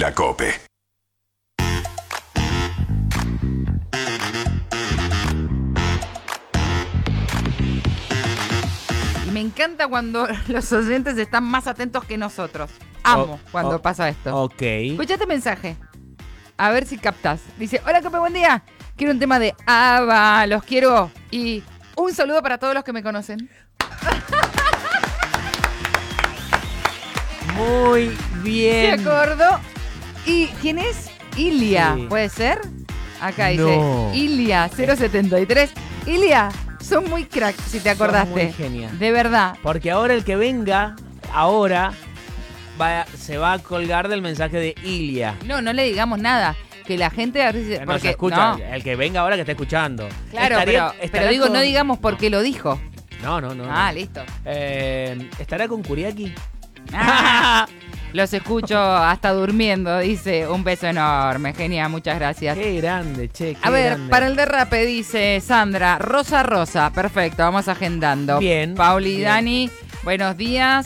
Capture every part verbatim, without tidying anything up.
La COPE. Me encanta cuando los oyentes están más atentos que nosotros. Amo oh, cuando oh, pasa esto. Ok. Escucha este mensaje. A ver si captás. Dice, hola Cope, buen día. Quiero un tema de ABBA, los quiero. Y un saludo para todos los que me conocen. Muy bien. ¿Se acordó? ¿Y quién es? Ilia, Sí. ¿puede ser? Acá dice No. Ilia cero setenta y tres. Ilia, son muy crack si te acordaste. Sos muy genia. De verdad. Porque ahora el que venga, ahora, va, se va a colgar del mensaje de Ilia. No, no le digamos nada. Que la gente... No porque, se escucha, no. el que venga ahora que está escuchando. Claro, Estaría- pero, estará pero digo, con- no digamos por qué lo dijo. No, no, no. Ah, no. listo. Eh, ¿Estará con Kuriaki? Ah, los escucho hasta durmiendo, dice. Un beso enorme, genia, muchas gracias. Qué grande, che, qué A ver, grande. para el derrape dice Sandra, Rosa Rosa, perfecto, vamos agendando. Bien, Pauli y bien. Dani, buenos días.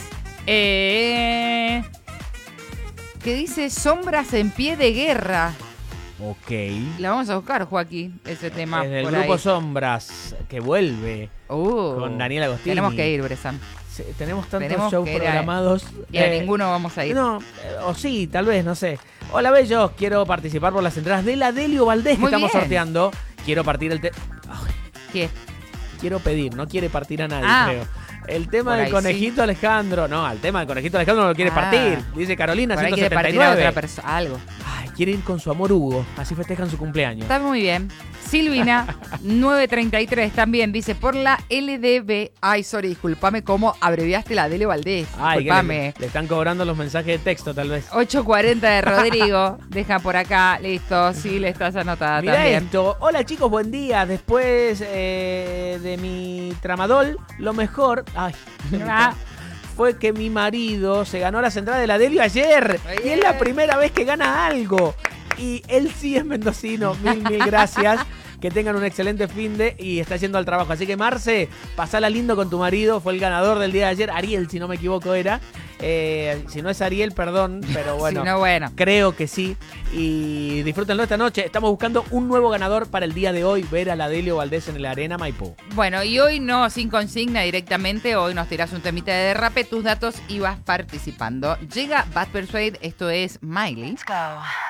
Eh, ¿Qué dice? Sombras en pie de guerra. Ok. La vamos a buscar, Joaquín, ese tema. Desde el por grupo ahí. Sombras, que vuelve Uh, con Daniel Agostini. Tenemos que ir, Bresan. Sí, tenemos tantos Tenemos shows que ir a- programados. Y a Eh, ninguno vamos a ir. No, eh, o sí, tal vez, no sé. Hola, bellos. Quiero participar por las entradas de la Delio Valdés que Muy estamos bien. sorteando. Quiero partir el... Te Ay, ¿Qué? quiero pedir, no quiere partir a nadie, Ah. creo. El tema Por del ahí conejito Alejandro. No, al tema del conejito Alejandro no lo quiere Ah. partir. Dice Carolina, Por ahí quiere partir a ciento setenta y nueve. otra persona, algo. Ay, quiere ir con su amor Hugo. Así festejan su cumpleaños. Está muy bien. Silvina, nueve treinta y tres también, dice, por la L D B. Ay, sorry, discúlpame cómo abreviaste la Dele Valdés. Ay, que Discúlpame. le, le están cobrando los mensajes de texto, tal vez. ocho cuarenta de Rodrigo. Deja por acá. Listo. Sí, le estás anotada Mirá también. esto. Hola chicos, buen día. Después eh, de mi tramadol, lo mejor ay, Ah. fue que mi marido se ganó las entradas de la Delio ayer. Muy Y es la bien. primera vez que gana algo. Y él sí es mendocino. Mil, mil gracias. Que tengan un excelente finde y está yendo al trabajo. Así que Marce, pasala lindo con tu marido. Fue el ganador del día de ayer. Ariel, si no me equivoco, era. Eh, si no es Ariel, perdón. Pero bueno. Si no, bueno. Creo que sí. Y disfrútenlo esta noche. Estamos buscando un nuevo ganador para el día de hoy. Ver a la Delio Valdés en la Arena Maipú. Bueno, y hoy no sin consigna directamente. Hoy nos tirás un temita de derrape. Tus datos y vas participando. Llega Bad Persuade. Esto es Miley. Let's go.